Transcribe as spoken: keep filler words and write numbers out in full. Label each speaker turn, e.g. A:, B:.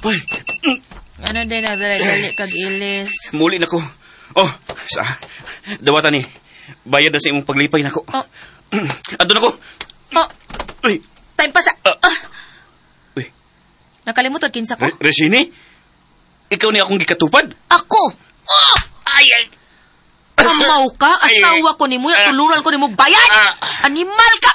A: Ay.
B: Ano din nagdali kag ilis?
A: Muli na ko. Oh, sa dawatan ni. Bayad na sa imong paglipay nako.
B: Oh.
A: Adto nako.
B: Oh.
A: Uy.
B: Time pa sa...
A: Uh,
B: ah.
A: Uy.
B: Nakalimutan kinsa ko?
A: Re- Resini? Ikaw ni akong gikatupad?
B: Ako!
A: Oh! Ay, ay!
B: Amaw ka? Asawa ko ni mo, tuluran ko ni mo bayad! Animal ka!